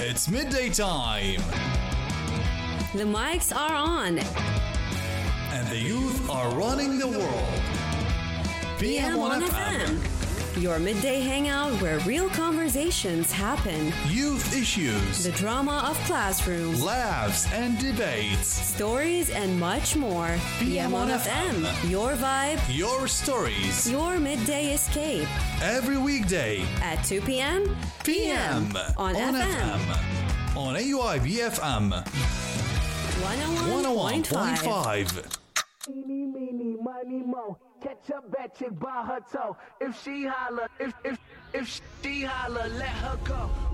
It's midday time. The mics are on. And the youth are running the world. PM on FM. Your midday hangout where real conversations happen. Youth issues. The drama of classrooms. Laughs and debates. Stories and much more. PM on FM. Your vibe. Your stories. Your midday escape. Every weekday. At 2 p.m. PM. On FM. On AUI BFM. 101.5. Eeny, meeny, miny, mo. Catch a bad chick by her toe. If she holler, if she holler, let her go.